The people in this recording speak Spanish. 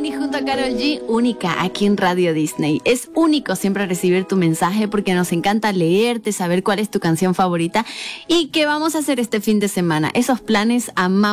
Tiny junto a Karol G, única aquí en Radio Disney. Es único siempre recibir tu mensaje porque nos encanta leerte, saber cuál es tu canción favorita y qué vamos a hacer este fin de semana. Esos planes amamos